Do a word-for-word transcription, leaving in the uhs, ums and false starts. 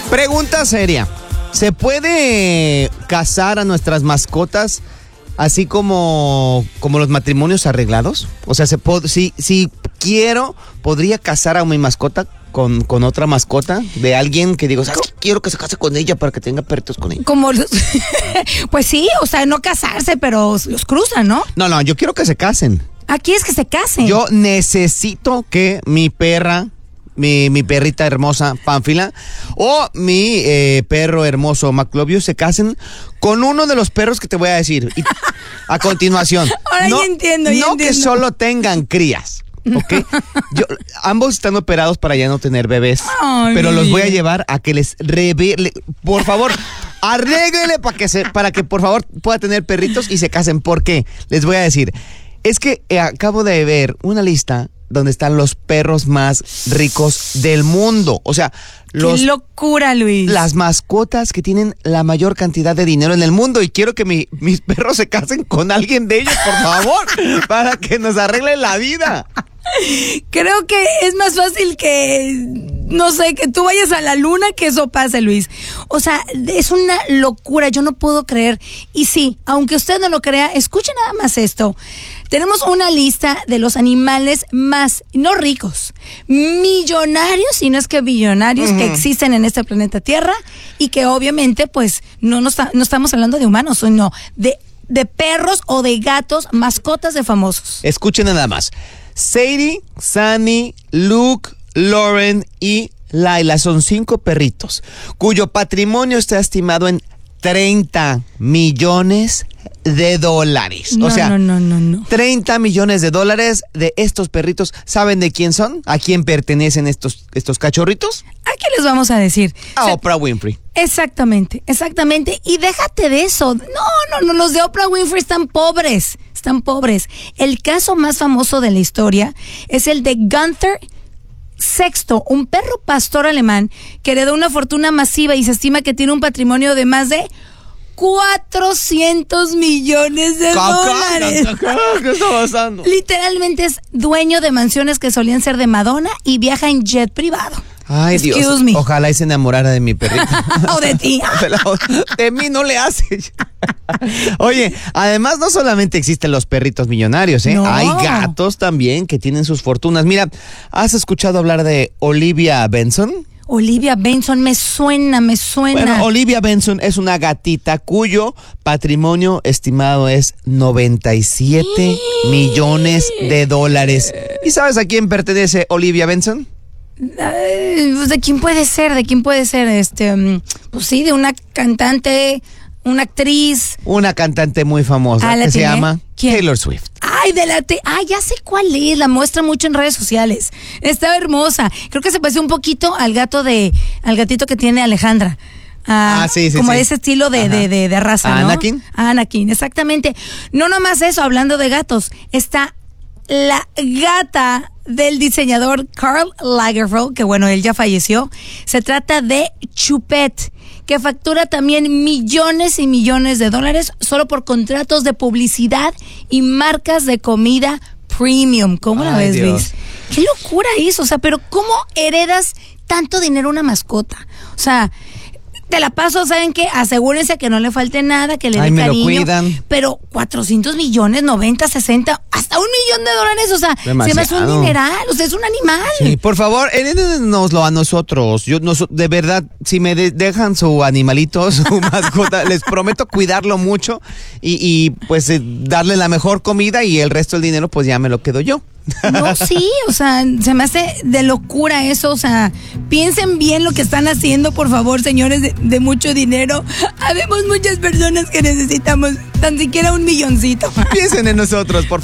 Pregunta seria. ¿Se puede casar a nuestras mascotas así como, como los matrimonios arreglados? O sea, se pod- si, si quiero, ¿podría casar a mi mascota con, con otra mascota de alguien que digo, ¿sabes qué? Quiero que se case con ella para que tenga perritos con ella? Como los, pues sí, o sea, no casarse, pero los cruzan, ¿no? No, no, yo quiero que se casen. Aquí es que se casen. Yo necesito que mi perra, mi, mi perrita hermosa Pánfila o mi eh, perro hermoso Maclovio se casen con uno de los perros que te voy a decir y, a continuación. Ahora no, ya entiendo, ya no entiendo. que solo tengan crías. ¿Ok? Yo, ambos están operados para ya no tener bebés. Ay, pero mi los voy a vida. llevar a que les revele. Por favor, arréglele para que se, para que por favor pueda tener perritos y se casen. ¿Por qué? Les voy a decir. Es que eh, acabo de ver una lista donde están los perros más ricos del mundo. O sea, los, ¡qué locura, Luis! las mascotas que tienen la mayor cantidad de dinero en el mundo. Y quiero que mi, mis perros se casen con alguien de ellos, por favor, para que nos arreglen la vida. Creo que es más fácil que, no sé, que tú vayas a la luna que eso pase, Luis. O sea, es una locura, yo no puedo creer. Y sí, aunque usted no lo crea, escuche nada más esto. Tenemos una lista de los animales más, no ricos, millonarios, si no es que billonarios, uh-huh, que existen en este planeta Tierra y que obviamente, pues, no, no, está, no estamos hablando de humanos, sino de, de perros o de gatos, mascotas de famosos. Escuchen nada más. Sadie, Sunny, Luke, Lauren y Laila son cinco perritos cuyo patrimonio está estimado en treinta millones de dólares. No, o sea, no, no, no, no. treinta millones de dólares de estos perritos. ¿Saben de quién son? ¿A quién pertenecen estos, estos cachorritos? ¿A qué les vamos a decir? A O sea, Oprah Winfrey. Exactamente, exactamente. Y déjate de eso. No, no, no, los de Oprah Winfrey están pobres, están pobres. El caso más famoso de la historia es el de Gunther Sexto, un perro pastor alemán que heredó una fortuna masiva y se estima que tiene un patrimonio de más de cuatrocientos millones de dólares. ¿Qué está pasando? Literalmente es dueño de mansiones que solían ser de Madonna y viaja en jet privado. Ay, Excuse Dios. me. Ojalá y se enamorara de mi perrita. O de ti. De, la, de mí no le hace. Oye, además no solamente existen los perritos millonarios, ¿eh? No. Hay gatos también que tienen sus fortunas. Mira, ¿has escuchado hablar de Olivia Benson? Olivia Benson, me suena, me suena. Bueno, Olivia Benson es una gatita cuyo patrimonio estimado es noventa y siete millones de dólares. ¿Y sabes a quién pertenece Olivia Benson? Ay, pues, ¿de quién puede ser? ¿De quién puede ser? Este, um, pues sí, de una cantante, una actriz. Una cantante muy famosa Ah, ¿la que se tiene? llama ¿Quién? Taylor Swift. Ay, de la te, ay, ya sé cuál es, la muestra mucho en redes sociales. Está hermosa. Creo que se parece un poquito al gato de, al gatito que tiene Alejandra. Ah, Ah, sí, sí, como sí. de ese estilo de, de, de, de raza, ¿no? Anakin. Anakin, exactamente. No nomás eso, hablando de gatos, está la gata del diseñador Karl Lagerfeld, que bueno, él ya falleció. Se trata de Chupette, que factura también millones y millones de dólares solo por contratos de publicidad y marcas de comida premium. ¿Cómo la Ay, ves, Dios. Luis? Qué locura eso, o sea, pero ¿cómo heredas tanto dinero a una mascota? O sea, te la paso, ¿saben qué? Asegúrense que no le falte nada, que le dé Ay, me lo cariño. cuidan. Pero cuatrocientos millones, noventa, sesenta, hasta un millón de dólares, o sea, se me hace un Demasiado. dineral, o sea, es un animal. Sí, por favor, herédenoslo a nosotros. Yo, nos, de verdad, si me de- dejan su animalito, su mascota, les prometo cuidarlo mucho y, y pues eh, darle la mejor comida y el resto del dinero pues ya me lo quedo yo. No, sí, o sea, se me hace de locura eso, o sea, piensen bien lo que están haciendo, por favor, señores de, de mucho dinero. Habemos muchas personas que necesitamos tan siquiera un milloncito. Piensen en nosotros, por favor.